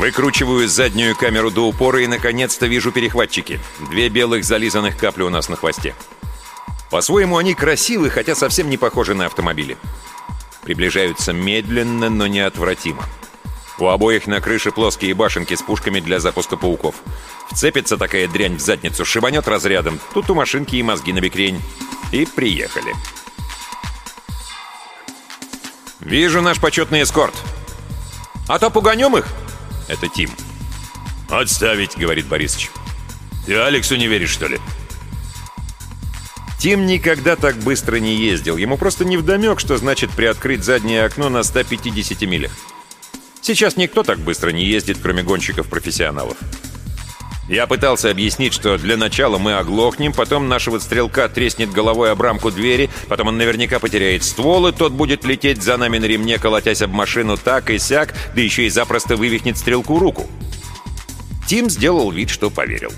Выкручиваю заднюю камеру до упора и, наконец-то, вижу перехватчики. 2 белых зализанных капли у нас на хвосте. По-своему они красивы, хотя совсем не похожи на автомобили. Приближаются медленно, но неотвратимо. У обоих на крыше плоские башенки с пушками для запуска пауков. Вцепится такая дрянь в задницу, шибанет разрядом. Тут у машинки и мозги набекрень. И приехали. «Вижу наш почетный эскорт. А то пуганем их?» Это Тим. «Отставить», — говорит Борисыч. «Ты Алексу не веришь, что ли?» Тим никогда так быстро не ездил. Ему просто невдомек, что значит приоткрыть заднее окно на 150 милях. Сейчас никто так быстро не ездит, кроме гонщиков-профессионалов. Я пытался объяснить, что для начала мы оглохнем, потом нашего стрелка треснет головой об рамку двери, потом он наверняка потеряет ствол, и тот будет лететь за нами на ремне, колотясь об машину так и сяк, да еще и запросто вывихнет стрелку руку. Тим сделал вид, что поверил.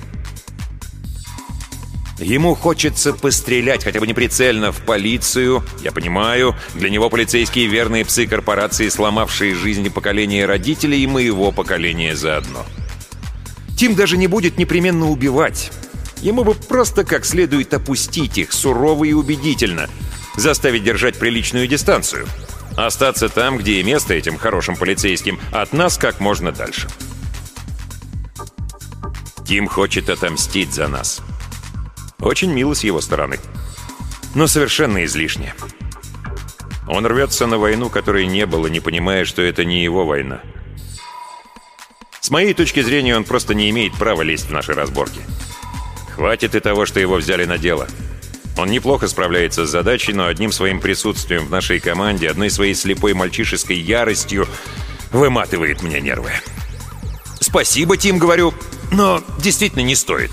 Ему хочется пострелять, хотя бы неприцельно, в полицию. Я понимаю, для него полицейские верные псы корпорации, сломавшие жизни поколения родителей и моего поколения заодно. Тим даже не будет непременно убивать. Ему бы просто как следует опустить их, сурово и убедительно, заставить держать приличную дистанцию, остаться там, где и место этим хорошим полицейским, от нас как можно дальше. Тим хочет отомстить за нас. Очень мило с его стороны, но совершенно излишне. Он рвется на войну, которой не было, не понимая, что это не его война. С моей точки зрения, он просто не имеет права лезть в наши разборки. Хватит и того, что его взяли на дело. Он неплохо справляется с задачей, но одним своим присутствием в нашей команде, одной своей слепой мальчишеской яростью выматывает мне нервы. «Спасибо, Тим, — говорю, — но действительно не стоит».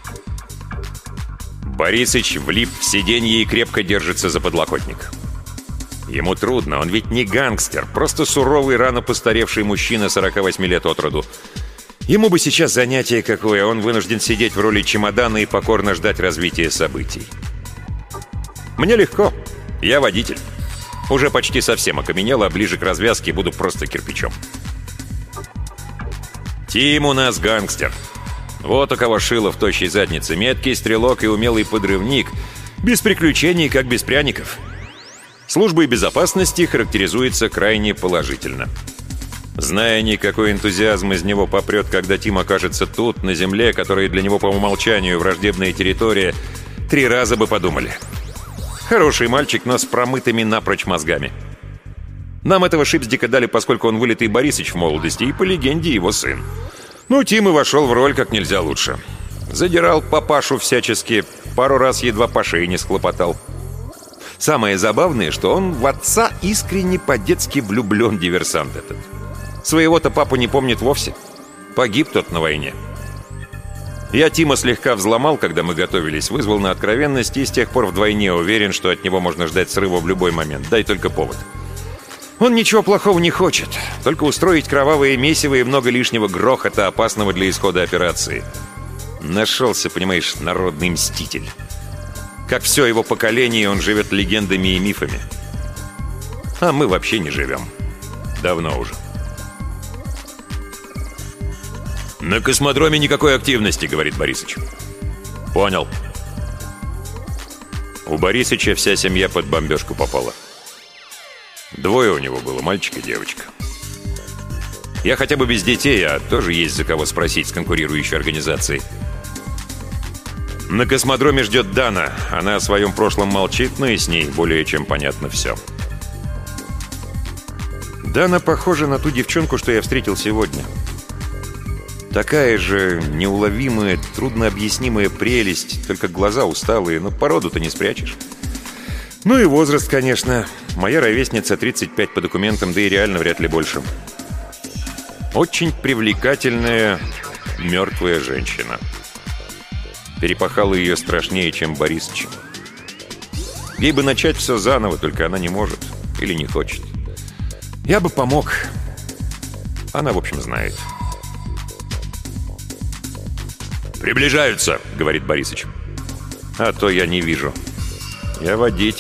Борисыч влип в сиденье и крепко держится за подлокотник. Ему трудно, он ведь не гангстер, просто суровый, рано постаревший мужчина 48 лет от роду. Ему бы сейчас занятие какое, он вынужден сидеть в роли чемодана и покорно ждать развития событий. Мне легко, я водитель. Уже почти совсем окаменел, а ближе к развязке буду просто кирпичом. Тим у нас гангстер. Вот у кого шило в тощей заднице, меткий стрелок и умелый подрывник. Без приключений, как без пряников. Службой безопасности характеризуется крайне положительно. Зная они, какой энтузиазм из него попрет, когда Тим окажется тут, на земле, которая для него по умолчанию враждебная территория, 3 раза бы подумали. Хороший мальчик, но с промытыми напрочь мозгами. Нам этого шипздика дали, поскольку он вылитый Борисыч в молодости, и по легенде его сын. Ну, Тим и вошел в роль как нельзя лучше. Задирал папашу всячески, пару раз едва по шее не схлопотал. Самое забавное, что он в отца искренне по-детски влюблен, диверсант этот. Своего-то папу не помнит вовсе. Погиб тот на войне. Я Тима слегка взломал, когда мы готовились, вызвал на откровенность и с тех пор вдвойне уверен, что от него можно ждать срыва в любой момент. Дай только повод. Он ничего плохого не хочет, только устроить кровавое месиво и много лишнего грохота, опасного для исхода операции. Нашелся, понимаешь, народный мститель. Как все его поколение, он живет легендами и мифами. А мы вообще не живем. Давно уже. «На космодроме никакой активности», — говорит Борисыч. «Понял». У Борисыча вся семья под бомбежку попала. 2 у него было, мальчик и девочка. Я хотя бы без детей, а тоже есть за кого спросить с конкурирующей организацией. На космодроме ждет Дана. Она о своем прошлом молчит, но и с ней более чем понятно все. Дана похожа на ту девчонку, что я встретил сегодня. Такая же неуловимая, труднообъяснимая прелесть, только глаза усталые, но породу-то не спрячешь. Ну и возраст, конечно. Моя ровесница 35 по документам, да и реально вряд ли больше. Очень привлекательная, мертвая женщина. Перепахала ее страшнее, чем Борисыч. Ей бы начать все заново, только она не может или не хочет. Я бы помог. Она, в общем, знает. «Приближаются», — говорит Борисыч. А то я не вижу. Я водитель.